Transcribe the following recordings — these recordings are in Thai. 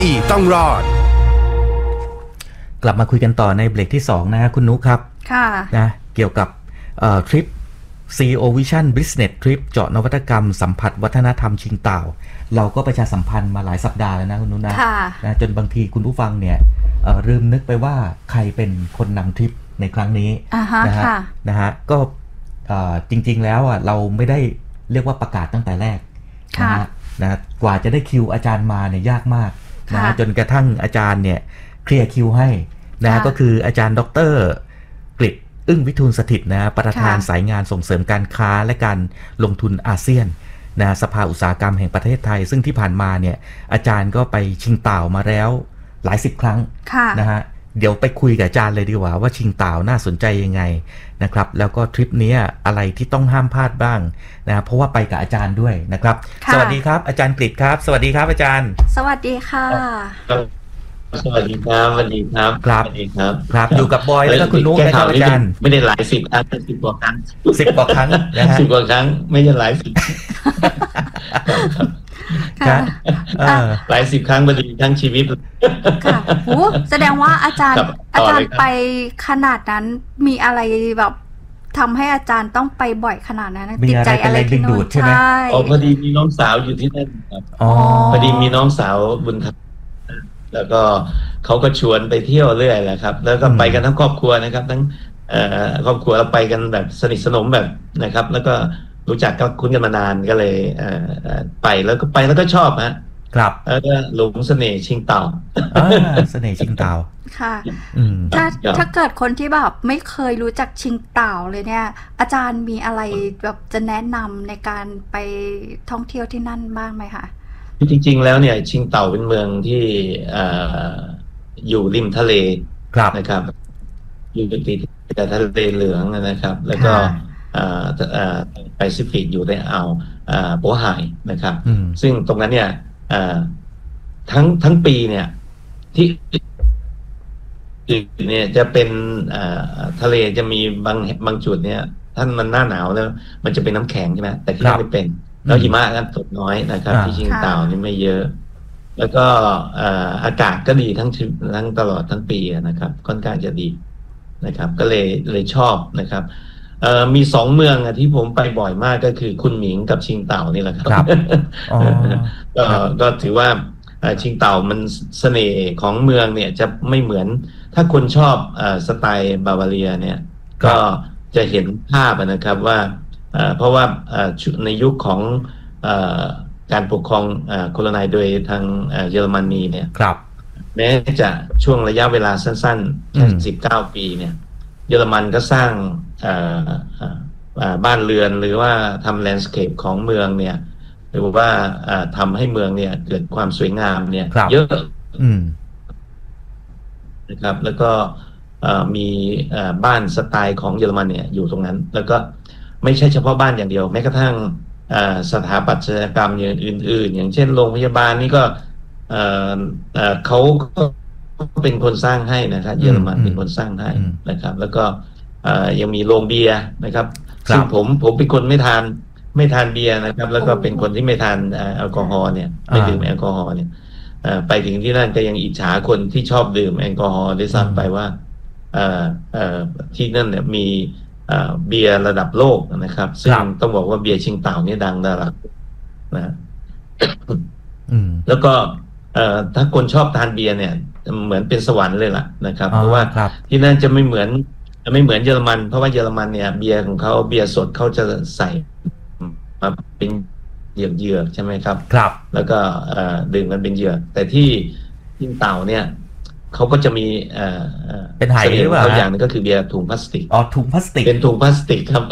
ต้องรอดกลับมาคุยกันต่อในเบรกที่2นะคุณนุครับค่ะนะเกี่ยวกับทริป CEO Vision Business Trip เจาะนวัตกรรมสัมผัสวัฒนธรรมชิงเต่าเราก็ประชาสัมพันธ์มาหลายสัปดาห์แล้วนะคุณนุนะจนบางทีคุณผู้ฟังเนี่ยลืมนึกไปว่าใครเป็นคนนำทริปในครั้งนี้นะฮะก็จริงๆแล้วเราไม่ได้เรียกว่าประกาศตั้งแต่แรกนะกว่าจะได้คิวอาจารย์มาเนี่ยยากมากนะจนกระทั่งอาจารย์เนี่ยเคลียร์คิวให้นะก็คืออาจารย์ดร.กฤษอึ้งวิทูลสถิตนะประธานสายงานส่งเสริมการค้าและการลงทุนอาเซียนนะสภาอุตสาหกรรมแห่งประเทศไทยซึ่งที่ผ่านมาเนี่ยอาจารย์ก็ไปชิงเต่ามาแล้วหลายสิบครั้งนะฮะเดี๋ยวไปคุยกับอาจารย์เลยดีกว่าว่าชิงเต่าน่าสนใจยังไงนะครับแล้วก็ทริปนี้อะไรที่ต้องห้ามพลาดบ้างนะเพราะว่าไปกับอาจารย์ด้วยนะครับสวัสดีครับอาจารย์กฤษครับสวัสดีครับอาจารย์สวัสดีค่ะสวัสดีครับสวัสดีครับครับสวัสดีครับครับอยู่กับบอยแล้วก็คุณนุ๊กนะครับอาจารย์ไม่ได้หลายสิบครั้ง10 กว่าครั้ง 10 กว่าครั้งนะฮะ 10 กว่าครั้งไม่ใช่หลายสิบหลายสิบครั้งพอดีทั้งชีวิตค่ะโหแสดงว่าอาจารย์ไปขนาดนั้นมีอะไรแบบทำให้อาจารย์ต้องไปบ่อยขนาดนั้นติดใจอะไรที่นู่นใช่ไหมพอดีมีน้องสาวอยู่ที่นั่นครับพอดีมีน้องสาวบุญธรรมแล้วก็เขาก็ชวนไปเที่ยวเรื่อยแหละครับแล้วก็ไปกันทั้งครอบครัวนะครับทั้งครอบครัวเราไปกันแบบสนิทสนมแบบนะครับแล้วก็รู้จักก็คุ้นกันมานานก็เลยไปแล้วก็ชอบฮะครับแล้วก็หลงเสน่ห์ชิงเต่าเสน่ห์ชิงเต่าค่ะถ้าเกิดคนที่แบบไม่เคยรู้จักชิงเต่าเลยเนี่ยอาจารย์มีอะไรแบบจะแนะนำในการไปท่องเที่ยวที่นั่นบ้างไหมคะจริงๆแล้วเนี่ยชิงเต่าเป็นเมืองที่อยู่ริมทะเลนะครับอยู่ติดกับทะเลเหลืองนะครับแล้วก็แปซิฟิกอยู่ในอ่าวโปไฮนะครับซึ่งตรงนั้นเนี่ยทั้งปีเนี่ยที่เนี่ยจะเป็นทะเลจะมีบางจุดเนี่ยท่านมันหน้าหนาวแล้วมันจะเป็นน้ำแข็งใช่ไหมแต่ที่นี่ไม่เป็นแล้วหิมะกันตกน้อยนะครับที่ชิงเต่านี่ไม่เยอะแล้วก็อากาศก็ดีทั้งตลอดทั้งปีนะครับค่อนข้างจะดีนะครับก็เลยชอบนะครับมี2 เมืองที่ผมไปบ่อยมากก็คือคุนหมิงกับชิงเต่านี่แหละครับก็ถือว่าชิงเต่ามันเสน่ห์ของเมืองเนี่ยจะไม่เหมือนถ้าคนชอบสไตล์บาวาเรียเนี่ยก็จะเห็นภาพนะครับว่าเพราะว่าในยุคของการปกครองโคโลไนซ์โดยทางเยอรมนีเนี่ยแม้จะช่วงระยะเวลาสั้นๆแค่19 ปีเนี่ยเยอรมันก็สร้างบ้านเรือนหรือว่าทำแลนด์สเคปของเมืองเนี่ยหรือว่าทำให้เมืองเนี่ยเกิดความสวยงามเนี่ยเยอะนะครับแล้วก็มีบ้านสไตล์ของเยอรมันเนี่ยอยู่ตรงนั้นแล้วก็ไม่ใช่เฉพาะบ้านอย่างเดียวแม้กระทั่งสถาปัตยกรรมอย่างอื่นๆอย่างเช่นโรงพยาบาลนี่ก็เขาก็เป็นคนสร้างให้นะครับเยอรมันเป็นคนสร้างให้นะครับแล้วก็ยังมีโรงเบียร์นะครับซึ่งผมเป็นคนไม่ทานเบียร์นะครับแล้วก็เป็นคนที่ไม่ทานแอลกอฮอล์เนี่ยไม่ดื่มแอลกอฮอล์เนี่ยไปถึงที่นั่นก็ยังอิจฉาคนที่ชอบดื่มแอลกอฮอล์ได้ซ้ำไปว่าที่นั่นเนี่ยมีเบียร์ระดับโลกนะครับซึ่งต้องบอกว่าเบียร์ชิงเต่านี่ดังระดับนะแล้วก็ถ้าคนชอบทานเบียร์เนี่ยเหมือนเป็นสวรรค์เลยล่ะนะครับเพราะว่าที่นั่นจะไม่เหมือนเยอรมันเพราะว่าเยอรมันเนี่ยเบียร์ของเขาเบียร์สดเขาจะใส่มาเป็นเหยือกใช่ไหมครับแล้วก็ดื่มกันเป็นเหยือกแต่ที่ชิงเต่าเนี่ยเขาก็จะมีเป็นไหหรือเปล่าอย่างนึงก็คือเบียร์ถุงพลาสติกถุงพลาสติกเป็นถุงพลาสติกครับ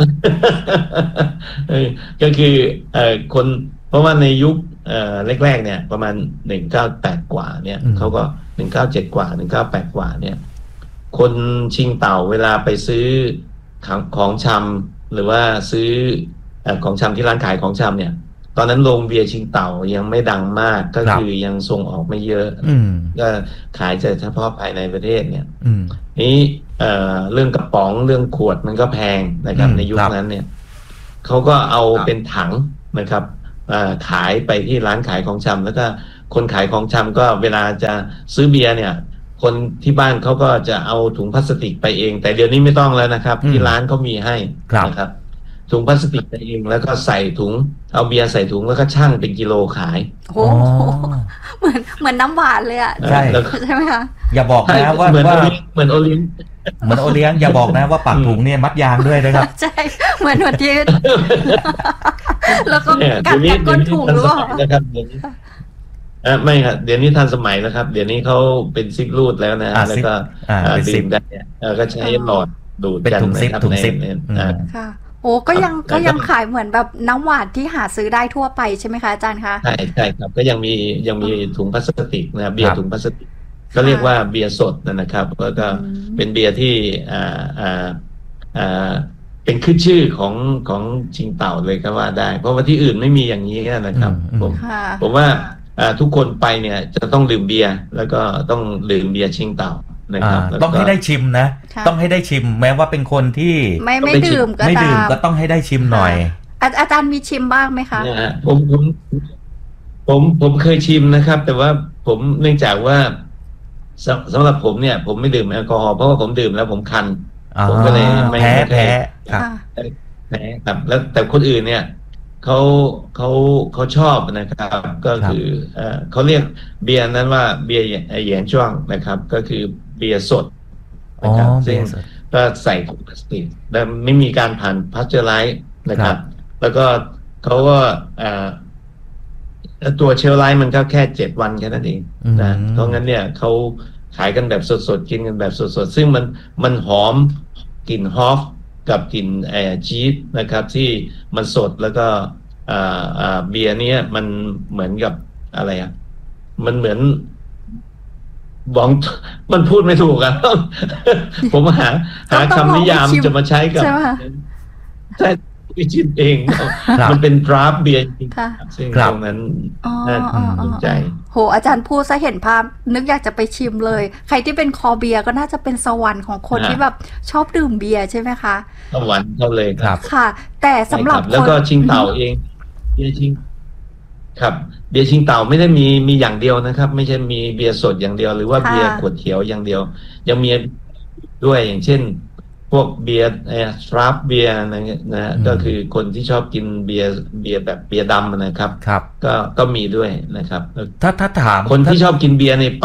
ก็คือคนเพราะว่าในยุคแรกๆเนี่ยประมาณ198 กว่าเนี่ยเขาก็197 กว่า198 กว่าเนี่ยคนชิงเต่าเวลาไปซื้อของชำหรือว่าซื้อของชำที่ร้านขายของชำเนี่ยตอนนั้นโรงเบียร์ชิงเต่ายังไม่ดังมากก็คือยังส่งออกไม่เยอะก็ขายเฉพาะภายในประเทศเนี่ยนี้เรื่องกระป๋องเรื่องขวดมันก็แพงนะครับในยุคนั้นเนี่ยเขาก็เอาเป็นถังนะครับขายไปที่ร้านขายของชำแล้วก็คนขายของชำก็เวลาจะซื้อเบียร์เนี่ยคนที่บ้านเขาก็จะเอาถุงพลาสติกไปเองแต่เดี๋ยวนี้ไม่ต้องแล้วนะครับที่ร้านเขามีให้นะครับถุงพลาสติกไปเองแล้วก็ใส่ถุงเอาเบียร์ใส่ถุงแล้วก็ชั่งเป็นกิโลขายโอ้เหมือนน้ำหวานเลยอ่ะใช่ใช่ไหมคะอย่าบอกนะว่าเหมือนโอเลี้ยงอย่าบอกนะว่าปากถุงเนี่ยมัดยางด้วยนะครับใช่เหมือนที่แล้วก็กัดก้นถุงหรือเปล่านะครับไม่ครับเดี๋ยวนี้ทันสมัยแล้วครับเดี๋ยวนี้เขาเป็นซิปรูดแล้วนะแล้วก็ดื่มได้ก็ใช้หลอดดูดกันนะครับถุงซิปค่ะโอ้ก็ยังขายเหมือนแบบน้ำหวานที่หาซื้อได้ทั่วไปใช่ไหมคะอาจารย์คะใช่ครับก็ยังมีถุงพลาสติกนะเบียร์ถุงพลาสติกก็เรียกว่าเบียร์สดนะครับก็เป็นเบียร์ที่เป็นขึ้นชื่อของชิงเต่าเลยก็ว่าได้เพราะว่าที่อื่นไม่มีอย่างนี้นะครับผมว่าทุกคนไปเนี่ยจะต้องดื่มเบียร์แล้วก็ต้องดื่มเบียร์ชิงเต่านะครับต้องให้ได้ชิมนะต้องให้ได้ชิมแม้ว่าเป็นคนที่ไม่ดื่มก็ต้องให้ได้ชิมหน่อยอาจารย์มีชิมบ้างไหมคะผมเคยชิมนะครับแต่ว่าผมเนื่องจากว่าสำหรับผมเนี่ยผมไม่ดื่มแอลกอฮอล์เพราะว่าผมดื่มแล้วผมคันผมก็เลยไม่แพ้ครับแล้วแต่คนอื่นเนี่ยเขาชอบนะครับก็คือเขาเรียกเบียร์นั้นว่าเบียร์เหยียนจ้วงนะครับก็คือเบียร์สดนะครับซึ่งก็ใส่ถุงพลาสติกและไม่มีการผ่านพาสเจอร์ไลซ์นะครับแล้วก็เขาก็ตัวเชลไลท์มันก็แค่7 วันแค่นั้นเองนะเพราะงั้นเนี่ยเขาขายกันแบบสดๆกินกันแบบสดๆซึ่งมันหอมกลิ่นฮอฟกับกลิ่นชีสนะครับที่มันสดแล้วก็เบียร์เนี้ยมันเหมือนกับอะไรอ่ะมันเหมือนบอกมันพูดไม่ถูกอ่ะผมหาคำนิยามจะมาใช้กับใช่ไปชิมเองมันเป็นดราฟต์เบียร์จริงซึ่งตรงนั้นน่าสนใจโหอาจารย์พูดซะเห็นภาพนึกอยากจะไปชิมเลยใครที่เป็นคอเบียร์ก็น่าจะเป็นสวรรค์ของคนที่แบบชอบดื่มเบียร์ใช่ไหมคะสวรรค์เขาเลยครับค่ะแต่สำหรับแล้วก็ชิงเต่าเองเบียร์ชิงครับเบียร์ชิงเต่าไม่ได้มีอย่างเดียวนะครับไม่ใช่มีเบียร์สดอย่างเดียวหรือว่าเบียร์ขวดเขียวอย่างเดียวยังมีด้วยอย่างเช่นพวกเบียร์สตราฟเบียร์นะก็คือคนที่ชอบกินเบียร์แบบเบียร์ดำนะครับก็มีด้วยนะครับถ้าถามคนที่ชอบกินเบียร์ในไป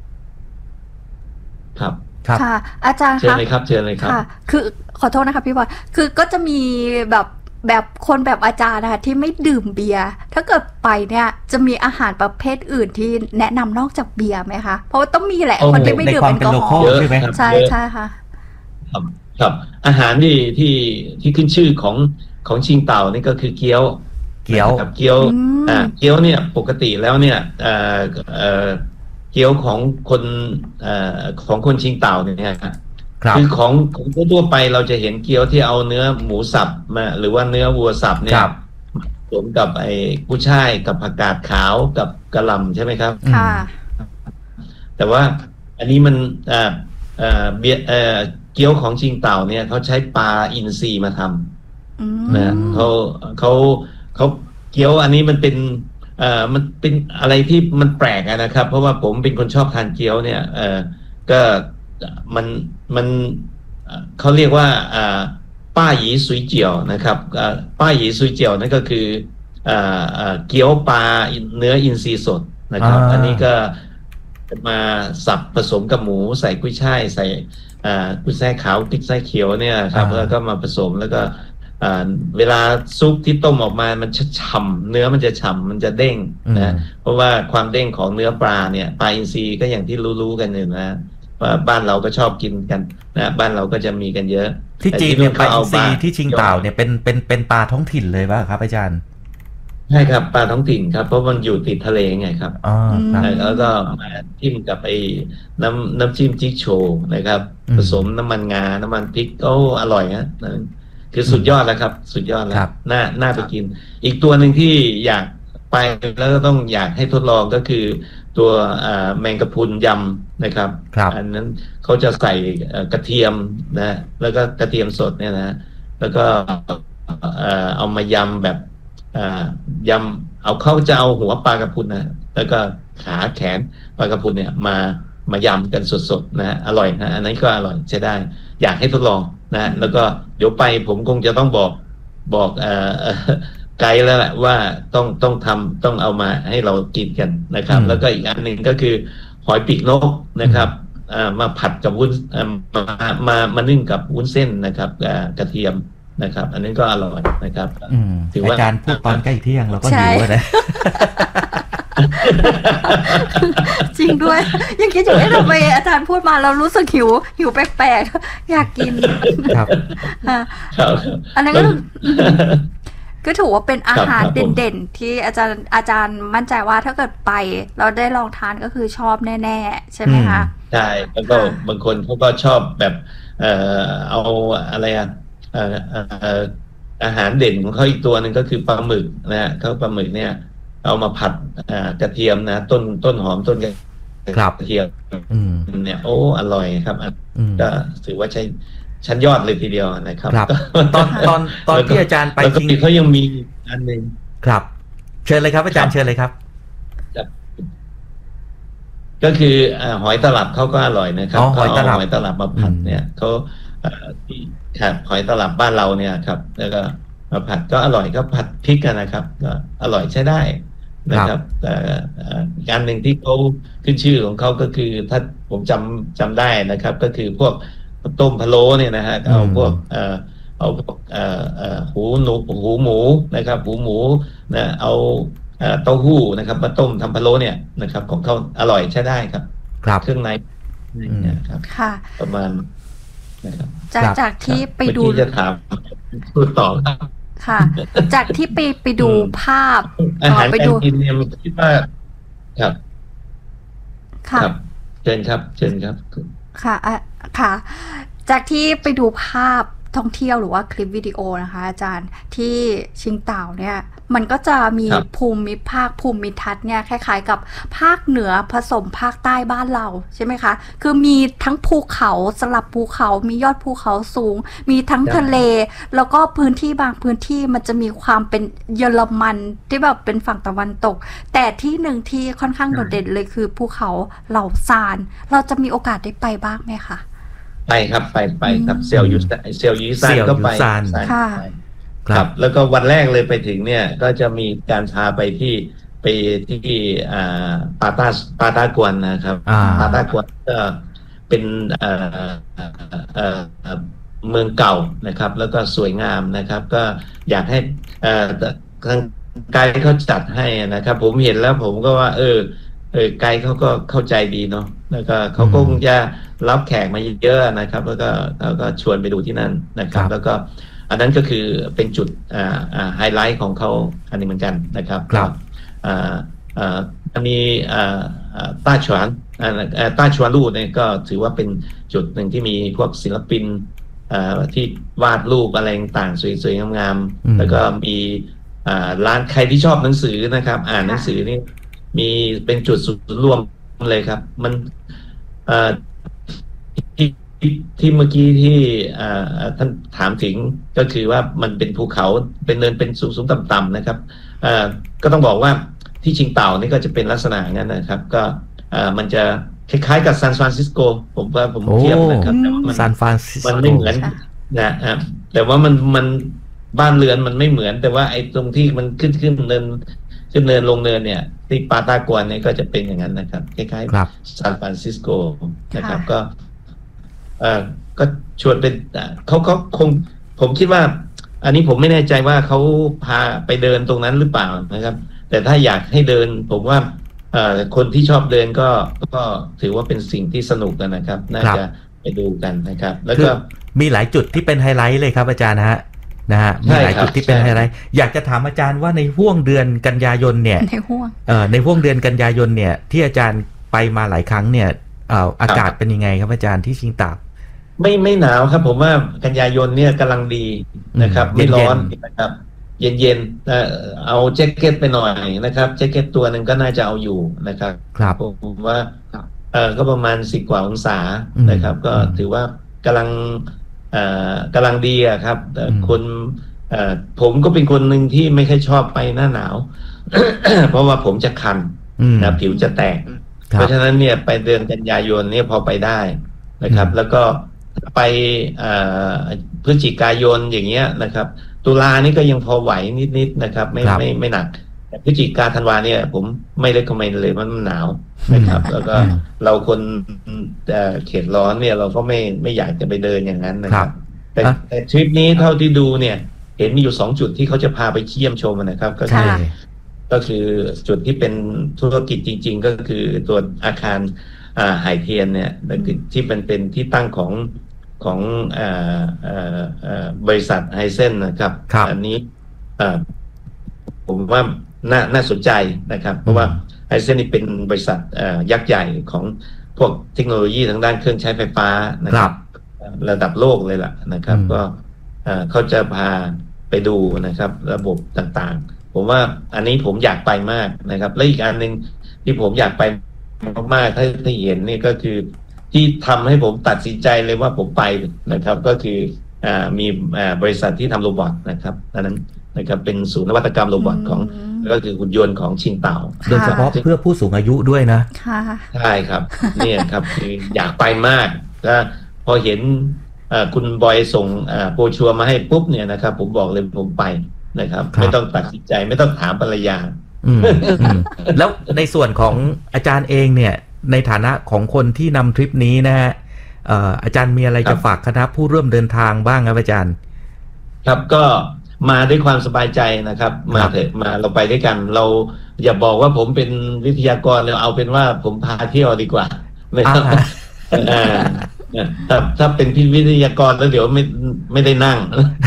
ครับค่ะอาจารย์เชิญเลยครับเชิญเลยครับคือขอโทษนะคะพี่บอยคือก็จะมีแบบคนแบบอาจารย์นะคะที่ไม่ดื่มเบียร์ถ้าเกิดไปเนี่ยจะมีอาหารประเภทอื่นที่แนะนำนอกจากเบียร์ไหมคะเพราะว่าต้องมีแหละคนที่ไม่ดื่มแอลกอฮอล์ใช่ใช่ค่ะครับอาหารที่ขึ้นชื่อของชิงเต่านี่ก็คือเกี๊ยวกับเกี๊ยวเนี่ยปกติแล้วเนี่ยเกี๊ยวของคนชิงเต่าเนี่ยคือของทั่วไปเราจะเห็นเกี๊ยวที่เอาเนื้อหมูสับมาหรือว่าเนื้อวัวสับเนี่ยผสมกับไอ้กุ้ยช่ายกับผักกาดขาวกับกะหล่ำใช่ไหมครับค่ะแต่ว่าอันนี้มันเกี๊ยวของชิงเต่าเนี่ยเขาใช้ปลาอินทรีมาทำนะเขาเกี๊ยวอันนี้มันเป็นอะไรที่มันแปลกนะครับเพราะว่าผมเป็นคนชอบทานเกี๊ยวเนี่ยก็มันเขาเรียกว่าป้าหยีซุยเจียวนะครับป้าหยีซุยเจียวนั่นก็คือเกี๊ยวปลาเนื้ออินทรีสดนะครับอันนี้ก็มาสับผสมกับหมูใส่กุ้ยช่ายใส่กุ้ยช่ายขาวพริกไส้เขียวเนี่ยครับแล้วก็มาผสมแล้วก็เวลาซุปที่ต้มออกมามันจะฉ่ำเนื้อมันจะฉ่ำมันจะเด้งนะเพราะว่าความเด้งของเนื้อปลาเนี่ยปลาอินทรีก็อย่างที่รู้กันอยู่นะว่าบ้านเราก็ชอบกินกันนะบ้านเราก็จะมีกันเยอะที่จีนเนี่ยปลาอินทรีที่ชิงเต่าเนี่ยเป็นปลาท้องถิ่นเลยป่ะครับอาจารย์ใช่ครับปลาท้องถิ่นครับเพราะมันอยู่ติดทะเลไงครับแล้วก็มาจิ้มกับไอ้น้ำจิ้มจิ๊กโชว์นะครับผสมน้ำมันงาน้ำมันพริกอร่อยฮะคือสุดยอดแล้วครับสุดยอดแล้วน่าไปกินอีกตัวหนึ่งที่อยากไปแล้วก็ต้องอยากให้ทดลองก็คือตัวแมงกะพรุนยำนะครับอันนั้นเขาจะใส่กระเทียมนะแล้วก็กระเทียมสดเนี่ยนะแล้วก็เอามายำแบบเขาจะเอาหัวปลากระพุนนะแล้วก็ขาแขนปลากระพุนเนี่ยมายำกันสดๆนะอร่อยนะอันนั้นก็อร่อยใช้ได้อยากให้ทดลองนะแล้วก็เดี๋ยวไปผมคงจะต้องบอกไกด์แล้วแหละว่าต้องเอามาให้เรากินกันนะครับแล้วก็อีกอันหนึ่งก็คือหอยปีกนกนะครับมาผัดกับวุ้นมานึ่งกับวุ้นเส้นนะครับกระเทียมนะครับอันนี้ก็อร่อยนะครับถือว่าอาจารย์พูดตอนใกล้เที่ยงเราก็หิวนะจริงด้วยยังคิดอยู่ทำไมอาจารย์พูดมาเรารู้สึกหิวแปลกๆอยากกินครับอันนั้นก็ถือว่าเป็นอาหารเด่นๆที่อาจารย์มั่นใจว่าถ้าเกิดไปเราได้ลองทานก็คือชอบแน่ๆใช่ไหมคะใช่แล้วก็บางคนเขาก็ชอบแบบเอาอะไรอาหารเด่นของเขาอีกตัวหนึ่งก็คือปลาหมึกนะเขาปลาหมึกเนี่ยเอามาผัดกระเทียมนะต้นหอมต้นกระเทียมเนี่ยโอ้อร่อยครับก็ถือว่าใช้ชั้นยอดเลยทีเดียวนะครับตอนที่อาจารย์ไปจริงเขายังมีอันหนึ่งครับเชิญเลยครับอาจารย์เชิญเลยครับก็คือหอยตลับเขาก็อร่อยนะครับหอยตลับมาผัดเนี่ยเขาที่หอยตลับบ้านเราเนี่ยครับแล้วก็มาผัดก็อร่อยก็ผัดพริกกันนะครับก็อร่อยใช้ได้นะครับแต่การหนึ่งที่เขาขึ้นชื่อของเขาก็คือถ้าผมจำได้นะครับก็คือพวกต้มพะโล้เนี่ยนะฮะเอาพวกหูหมูนะครับหูหมูนะเอาเต้าหู้นะครับมาต้มทำพะโล้เนี่ยนะครับของเขาอร่อยใช้ได้ครับเครื่องในนะครับประมาณนะครับจากที่ไปดูจะถามพูดต่อค่ะจากที่ไปดูภาพอาหารการกินเนี่ยคิดว่าครับครับเชิญครับค่ะจากที่ไปดูภาพท่องเที่ยวหรือว่าคลิปวิดีโอนะคะอาจารย์ที่ชิงเต่าเนี่ยมันก็จะมีภูมิทัศน์เนี่ยคล้ายๆกับภาคเหนือผสมภาคใต้บ้านเราใช่ไหมคะคือมีทั้งภูเขาสลับภูเขามียอดภูเขาสูงมีทั้งทะเลแล้วก็พื้นที่บางพื้นที่มันจะมีความเป็นเยอรมันที่แบบเป็นฝั่งตะวันตกแต่ที่หนึ่งที่ค่อนข้างโดดเด่นเลยคือภูเขาเหล่าซานเราจะมีโอกาสได้ไปบ้างไหมคะไปครับไปครับเซียวยูซานก็ไปครับแล้วก็วันแรกเลยไปถึงเนี่ยก็จะมีการพาไปที่ปาตากวนนะครับปาตากวนก็เป็นเมืองเก่านะครับแล้วก็สวยงามนะครับก็อยากให้ทางไกด์เขาจัดให้นะครับผมเห็นแล้วผมก็ว่าไกด์เขาก็เข้าใจดีเนาะแล้วก็เขาคงจะรับแขกมาเยอะนะครับแล้วก็ชวนไปดูที่นั่นนะครับแล้วก็อันนั้นก็คือเป็นจุดไฮไลท์ของเขาอันนี้เหมือนกันนะครับอันนี้ต้าฉวนลู่เนี่ยก็ถือว่าเป็นจุดหนึ่งที่มีพวกศิลปินที่วาดรูปอะไรต่างสวยๆงามๆแล้วก็มีร้านใครที่ชอบหนังสือนะครับอ่านหนังสือนี่มีเป็นจุดศูนย์รวมเลยครับมันที่เมื่อกี้ที่ท่านถามถึงก็คือว่ามันเป็นภูเขาเป็นเนินเป็นสูงต่ำๆนะครับก็ต้องบอกว่าที่ชิงเต่านี่ก็จะเป็นลักษณะงั้นนะครับก็มันจะคล้ายๆกับซานฟรานซิสโกผมเทียบนะครับแต่ว่ามันไม่เหมือนนะแต่ว่ามันบ้านเรือนมันไม่เหมือนแต่ว่าไอ้ตรงที่มันขึ้นเนินลงเนินเนี่ยที่ปาตากวนเนี่ยก็จะเป็นอย่างนั้นนะครับคล้ายๆซานฟรานซิสโกนะครับก็ชวนเป็นเขาคงผมคิดว่าอันนี้ผมไม่แน่ใจว่าเขาพาไปเดินตรงนั้นหรือเปล่านะครับแต่ถ้าอยากให้เดินผมว่าคนที่ชอบเดินก็ถือว่าเป็นสิ่งที่สนุกกันนะครับน่าจะไปดูกันนะครับแล้วก็มีหลายจุดที่เป็นไฮไลท์เลยครับอาจารย์นะฮะมีหลายจุดที่เป็นไฮไลท์อยากจะถามอาจารย์ว่าในห่วงเดือนกันยายนเนี่ยในห่วงเดือนกันยายนเนี่ยที่อาจารย์ไปมาหลายครั้งเนี่ยอากาศเป็นยังไงครับอาจารย์ที่ชิงเต่าไม่หนาวครับผมว่ากันยายนเนี่ยกำลังดีนะครับไม่ร้อนนะครับเย็นเอาแจ็คเก็ตไปหน่อยนะครับแจ็คเก็ตตัวหนึ่งก็น่าจะเอาอยู่นะครับผมว่าก็ประมาณ10 กว่าองศานะครับก็ถือว่ากำลังดีอะครับคนผมก็เป็นคนหนึ่งที่ไม่ค่อยชอบไปหน้าหนาวเพราะว่าผมจะคันนะผิวจะแตกเพราะฉะนั้นเนี่ยไปเดือนกันยายนเนี่ยพอไปได้นะครับแล้วก็ไปพฤศจิกายนอย่างเงี้ยนะครับตุลานี่ก็ยังพอไหวนิดๆนะครับไม่หนักแต่พฤศจิกาธันวาเนี่ยผมไม่เรคคอมเมนต์เลยมันหนาวนะครับแล้วก็เราคนเขตร้อนเนี่ยเราก็ไม่อยากจะไปเดินอย่างนั้นนะครับแต่ทริปนี้เท่าที่ดูเนี่ยเห็นมีอยู่2จุดที่เขาจะพาไปเยี่ยมชมนะครับก็คือจุดที่เป็นธุรกิจจริงๆก็คือตัวอาคารไหเทียนเนี่ยที่เป็นที่ตั้งของบริษัทไฮเซนนะครับอันนี้ผมว่าน่าสนใจนะครับเพราะว่าไฮเซนนี่เป็นบริษัทยักษ์ใหญ่ของพวกเทคโนโลยีทางด้านเครื่องใช้ไฟฟ้านะครับระดับโลกเลยล่ะนะครับก็เขาจะพาไปดูนะครับระบบต่างๆผมว่าอันนี้ผมอยากไปมากนะครับและอีกอันนึงที่ผมอยากไปมากๆถ้าเห็นนี่ก็คือที่ทำให้ผมตัดสินใจเลยว่าผมไปนะครับก็คือมีบริษัทที่ทำโรบอทนะครับนั้นนะครับเป็นศูนย์นวัตกรรมโรบอทของก็คือหุ่นยนต์ของชิงเต่าโดยเฉพาะเพื่อผู้สูงอายุด้วยนะใช่ครับเนี่ยครับคืออยากไปมากก็พอเห็นคุณบอยส่งโปรชัวร์มาให้ปุ๊บเนี่ยนะครับผมบอกเลยผมไปนะครับไม่ต้องตัดสินใจไม่ต้องถามภรรยาแล้วในส่วนของอาจารย์เองเนี่ยในฐานะของคนที่นำทริปนี้นะฮะอาจารย์มีอะไรจะฝากคณะผู้ร่วมเดินทางบ้างครับอาจารย์ครับก็มาด้วยความสบายใจนะครับมาเถอะมาเราไปด้วยกันเราอย่าบอกว่าผมเป็นวิทยากรเราเอาเป็นว่าผมพาเที่ยวดีกว่าไม่ต้องถ้าเป็นพี่วิทยากรแล้วเดี๋ยวไม่ได้นั่ง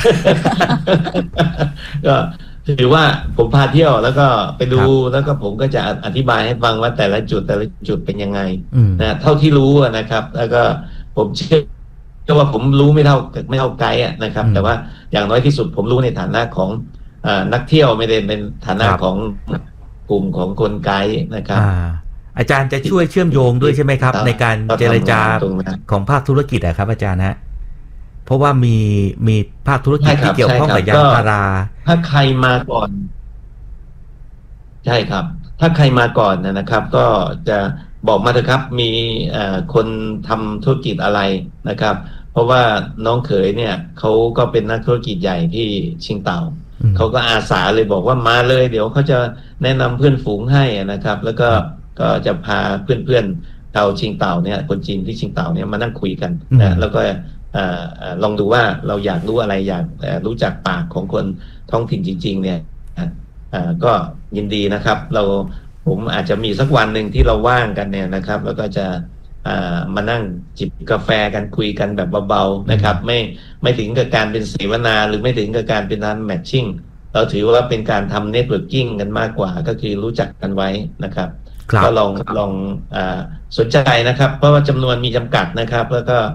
ก็ถือว่าผมพาเที่ยวแล้วก็ไปดูแล้วก็ผมก็จะอธิบายให้ฟังว่าแต่ละจุดเป็นยังไงนะเท่าที่รู้นะครับแล้วก็ผมเชื่อว่าผมรู้ไม่เท่าไกด์นะครับแต่ว่าอย่างน้อยที่สุดผมรู้ในฐานะของนักเที่ยวไม่ได้เป็นฐานะของกลุ่มของคนไกด์นะครับอาจารย์จะช่วยเชื่อมโยงด้วยใช่ไหมครับในการเจรจาของภาคธุรกิจครับอาจารย์ฮะเพราะว่ามีภาคธุรกิจที่เกี่ยวข้องกับยางพาราถ้าใครมาก่อนใช่ครับถ้าใครมาก่อนนะครับก็จะบอกมาเถอะครับมีคนทำธุรกิจอะไรนะครับเพราะว่าน้องเขยเนี่ยเขาก็เป็นนักธุรกิจใหญ่ที่ชิงเต่าเขาก็อาสาเลยบอกว่ามาเลยเดี๋ยวเขาจะแนะนำเพื่อนฝูงให้นะครับแล้วก็จะพาเพื่อนๆชาวชิงเต่าเนี่ยคนจีนที่ชิงเต่าเนี่ยมานั่งคุยกันนะแล้วก็ลองดูว่าเราอยากรู้อะไรอยากรู้จักปากของคนท้องถิ่นจริงๆเนี่ยก็ยินดีนะครับผมอาจจะมีสักวันหนึ่งที่เราว่างกันเนี่ยนะครับแล้วก็จะมานั่งจิบกาแฟกันคุยกันแบบเบาๆนะครับไม่ถึงกับการเป็นเสวนาหรือไม่ถึงกับการเป็นการแมทชิ่งเราถือว่าเป็นการทำเน็ตเวิร์กิ่งกันมากกว่าก็คือรู้จักกันไว้นะครับก็ลองสนใจนะครับเพราะว่าจำนวนมีจำกัดนะครับแล้วก็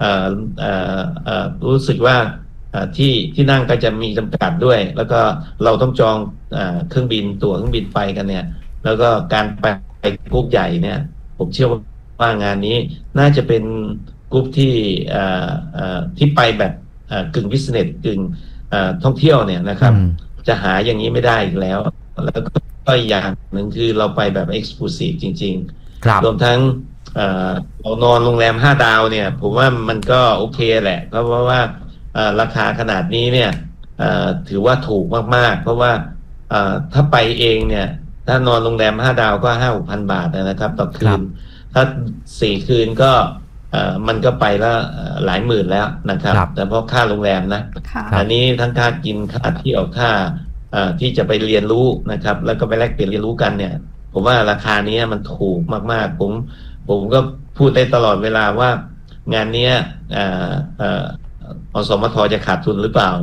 รู้สึกว่าที่นั่งก็จะมีจำกัดด้วยแล้วก็เราต้องจองเครื่องบินตั๋วเครื่องบินไปกันเนี่ยแล้วก็การไปกรุ๊ปใหญ่เนี่ยผมเชื่อว่างานนี้น่าจะเป็นกรุ๊ปที่ไปแบบกึ่งบิสเนสกึ่งท่องเที่ยวเนี่ยนะครับจะหาอย่างนี้ไม่ได้อีกแล้วแล้วก็อย่างหนึ่งคือเราไปแบบเอ็กซ์คลูซีฟจริงๆรวมทั้งเรานอนโรงแรม5 ดาวเนี่ยผมว่ามันก็โอเคแหละเพราะว่าราคาขนาดนี้เนี่ยถือว่าถูกมากๆเพราะว่าถ้าไปเองเนี่ยถ้านอนโรงแรม5 ดาวก็ 5-6,000 บาทนะครับต่อคืนถ้า4 คืนก็มันก็ไปละหลายหมื่นแล้วนะครับแต่เพราะค่าโรงแรมนะอันนี้ทั้งค่ากินค่าเที่ยวค่าที่จะไปเรียนรู้นะครับแล้วก็ไปแลกเปลี่ยนเรียนรู้กันเนี่ยผมว่าราคานี้มันถูกมากๆผมก็พูดได้ตลอดเวลาว่างานนี้อสมทจะขาดทุนหรือเปล่า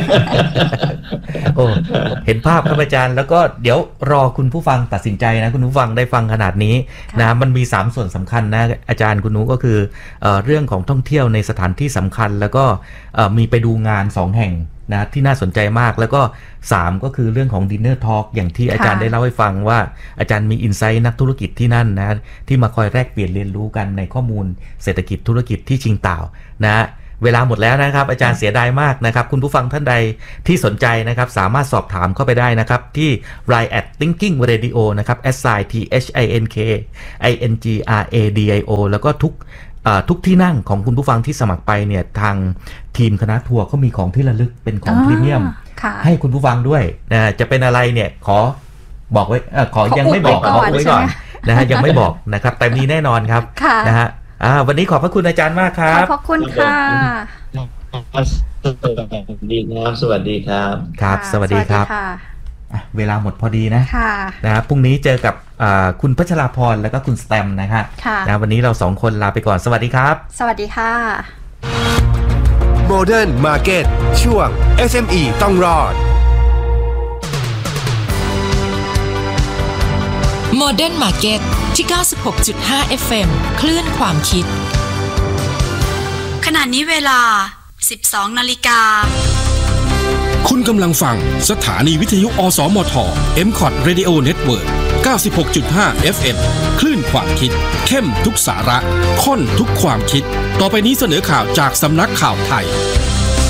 โอ้เห็นภาพครับอาจารย์แล้วก็เดี๋ยวรอคุณผู้ฟังตัดสินใจนะคุณผู้ฟังได้ฟังขนาดนี้นะมันมี3ส่วนสำคัญนะอาจารย์คุณนุก็คือเรื่องของท่องเที่ยวในสถานที่สำคัญแล้วก็มีไปดูงาน2 แห่งนะที่น่าสนใจมากแล้วก็3ก็คือเรื่องของดินเนอร์ทอล์กอย่างที่อาจารย์ได้เล่าให้ฟังว่าอาจารย์มีอินไซต์นักธุรกิจที่นั่นนะที่มาคอยแลกเปลี่ยนเรียนรู้กันในข้อมูลเศรษฐกิจธุรกิจที่ชิงเต่านะเวลาหมดแล้วนะครับอาจารย์เสียดายมากนะครับคุณผู้ฟังท่านใดที่สนใจนะครับสามารถสอบถามเข้าไปได้นะครับที่ Line @thinking radio นะครับ @thinkingradio แล้วก็ทุกที่นั่งของคุณผู้ฟังที่สมัครไปเนี่ยทางทีมคณะทัวร์เขามีของที่ระลึกเป็นของพรีเมียมให้คุณผู้ฟังด้วยจะเป็นอะไรเนี่ยขอบอกไว้ขอยังไม่บอกไว้ก่อนนะฮะยังไม่บอกนะครับแต่มีแน่นอนครับนะฮะวันนี้ขอบพระคุณอาจารย์มากครับขอบคุณค่ะสวัสดีครับสวัสดีครับครับสวัสดีครับเวลาหมดพอดีนะครับพรุ่งนี้เจอกับคุณพัชราพรแล้วก็คุณสแตมนะครับวันนี้เรา2คนลาไปก่อนสวัสดีครับสวัสดีค่ะ Modern Market ช่วง SME ต้องรอด Modern Market ที่ 96.5 FM คลื่นความคิดขณะนี้เวลา 12 นาฬิกาคุณกำลังฟังสถานีวิทยุอสมท MCOT Radio Network 96.5 FM คลื่นความคิดเข้มทุกสาระข้นทุกความคิดต่อไปนี้เสนอข่าวจากสำนักข่าวไทย